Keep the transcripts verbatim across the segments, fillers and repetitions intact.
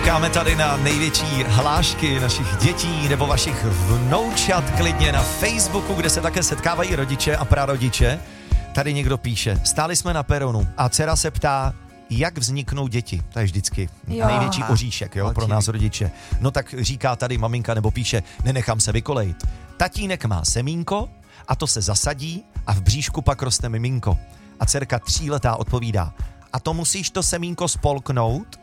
Čekáme tady na největší hlášky našich dětí nebo vašich vnoučat klidně na Facebooku, kde se také setkávají rodiče a prarodiče. Tady někdo píše, stáli jsme na peronu a dcera se ptá, jak vzniknou děti. To je vždycky jo. největší oříšek, jo, pro nás rodiče. No tak říká tady maminka nebo píše, nenechám se vykolejit. Tatínek má semínko a to se zasadí a v bříšku pak roste miminko. A dcerka tříletá odpovídá, a to musíš to semínko spolknout?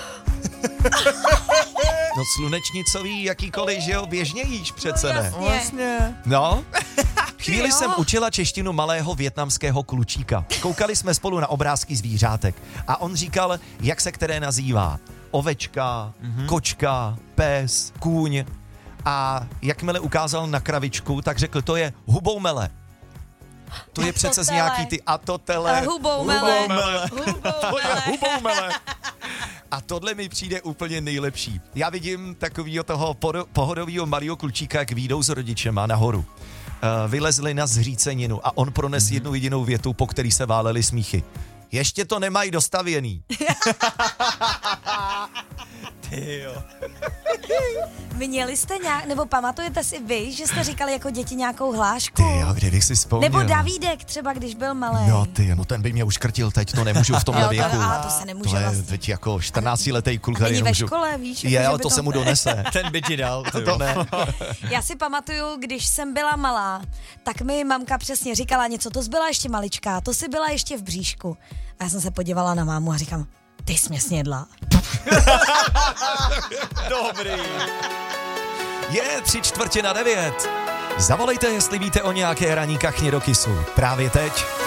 No slunečnicový, jakýkoliv, že jo, běžně jíš přece, ne? No jasně. No, chvíli jsem učila češtinu malého vietnamského klučíka. Koukali jsme spolu na obrázky zvířátek a on říkal, jak se které nazývá. Ovečka, mm-hmm. kočka, pes, kůň. A jakmile ukázal na kravičku, tak řekl, to je huboumele. To je přece z nějaký ty atotele. Huboumele. Huboumele. To je huboumele. A tohle mi přijde úplně nejlepší. Já vidím takovýho toho pohodovýho malého klučíka, jak výjdou s rodičema nahoru. Uh, vylezli na zříceninu a on prones jednu jedinou větu, po který se váleli smíchy. Ještě to nemají dostavěný. Ty jo. Měli jste nějak, nebo pamatujete si vy, že jste říkali jako děti nějakou hlášku? Ty jo, kde bych si vzpomněl. Nebo Davídek třeba, když byl malý. No ty, no ten by mě uškrtil teď, to nemůžu v tomhle věku. A to se nemůže to je vlastně. teď jako čtrnáctiletý kluk. Není ve škole, víš? Je, jako, ale to, to se mu donese. Ten by ti dal. To, to ne. Já si pamatuju, když jsem byla malá, tak mi mamka přesně říkala něco, to jsi byla ještě maličká, to si byla ještě v bříšku. A já jsem se podívala na mámu a říkám, ty jsi mě snědla. Dobrý. Je tři čtvrtě na devět. Zavolejte, jestli víte o nějaké ranní kachně do kysu. Právě teď.